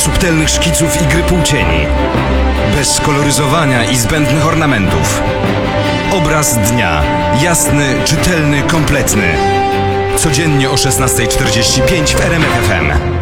subtelnych szkiców i gry półcieni. Bez koloryzowania i zbędnych ornamentów. Obraz dnia. Jasny, czytelny, kompletny. Codziennie o 16:45 w RMF FM.